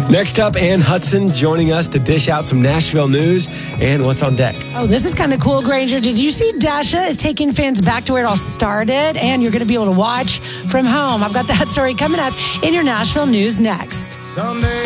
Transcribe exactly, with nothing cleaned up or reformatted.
Next up, Ann Hudson joining us to dish out some Nashville news and what's on deck. Oh, this is kind of cool, Granger. Did you see Dasha is taking fans back to where it all started? And you're going to be able to watch from home. I've got that story coming up in your Nashville news next. Someday.